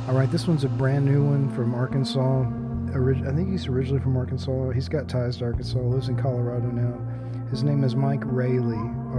All right, this one's a brand new one from Arkansas. I think he's originally from Arkansas. He's got ties to Arkansas, lives in Colorado now. His name is Mike Rayleigh,